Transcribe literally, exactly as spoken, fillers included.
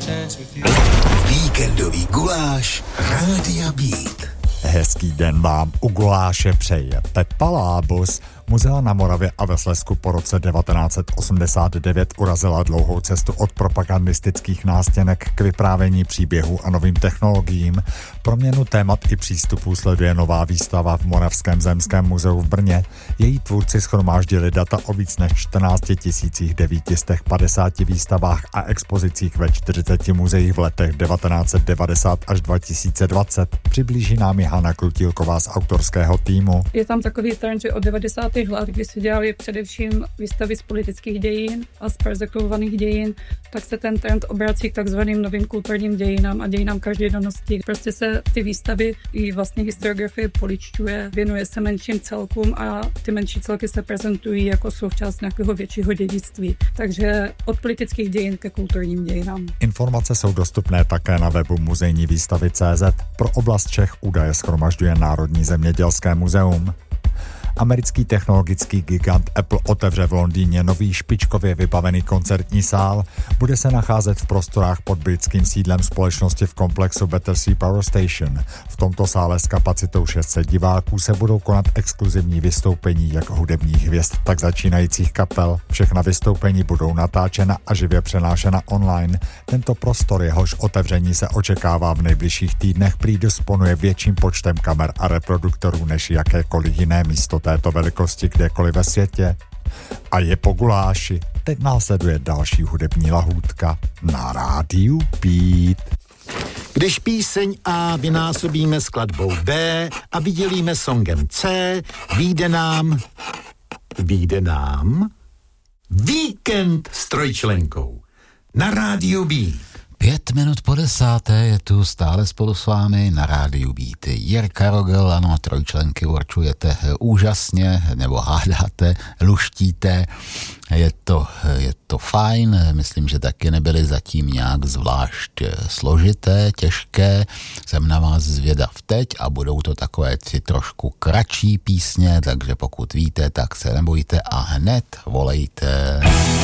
Víkendový guláš Rádia Beat. Hezký den vám u guláše přeje Pepa Lábus. Muzea na Moravě a ve Slezsku po roce devatenáct osmdesát devět urazila dlouhou cestu od propagandistických nástěnek k vyprávění příběhů a novým technologiím. Proměnu témat i přístupů sleduje nová výstava v Moravském zemském muzeu v Brně. Její tvůrci shromáždili data o víc než čtrnáct tisíc devět set padesát výstavách a expozicích ve čtyřiceti muzeích v letech devatenáct devadesát až dva tisíce dvacet. Přiblíží nám je Hana Krutílková z autorského týmu. Je tam takový trend, že od devadesátých let, kdy se dělali především výstavy z politických dějin a z perzekuovaných dějin, tak se ten trend obrací k takzvaným novým kulturním dějinám a dějinám každodennosti. Prostě se ty výstavy i vlastně historiografie poličťuje, věnuje se menším celkům a ty menší celky se prezentují jako součást nějakého většího dědictví. Takže od politických dějin ke kulturním dějinám. Informace jsou dostupné také na webu muzejní výstavy tečka cé zet. Pro oblast Čech údaje shromažďuje Národní zemědělské muzeum. Americký technologický gigant Apple otevře v Londýně nový špičkově vybavený koncertní sál. Bude se nacházet v prostorách pod britským sídlem společnosti v komplexu Battersea Power Station. V tomto sále s kapacitou šest set diváků se budou konat exkluzivní vystoupení jak hudebních hvězd, tak začínajících kapel. Všechna vystoupení budou natáčena a živě přenášena online. Tento prostor, jehož otevření se očekává v nejbližších týdnech, prý disponuje větším počtem kamer a reproduktorů než jakékoliv jiné místo této velikosti kdekoliv ve světě. A je po guláši. Teď následuje další hudební lahůdka na rádiu Beat. Když píseň A vynásobíme skladbou B a vydělíme songem C, vyjde nám... Vyjde nám... Víkend s trojčlenkou na rádiu Beat. Pět minut po desáté je tu stále spolu s vámi na rádiu Beat Jirka Rogel, ano, trojčlenky určujete úžasně, nebo hádáte, luštíte, je to, je to fajn, myslím, že taky nebyly zatím nějak zvlášť složité, těžké, jsem na vás zvědav teď a budou to takové si trošku kratší písně, takže pokud víte, tak se nebojte a hned volejte.